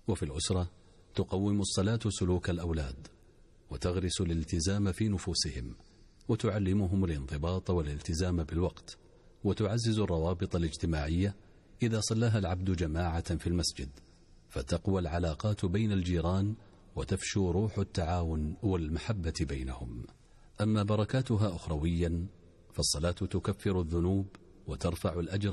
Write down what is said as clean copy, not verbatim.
وفي الأسرة تقوم الصلاة سلوك الأولاد وتغرس الالتزام في نفوسهم، وتعلمهم الانضباط والالتزام بالوقت، وتعزز الروابط الاجتماعية إذا صلاها العبد جماعة في المسجد، فتقوى العلاقات بين الجيران وتفشو روح التعاون والمحبة بينهم. أما بركاتها أخرويا فالصلاة تكفر الذنوب وترفع الأجر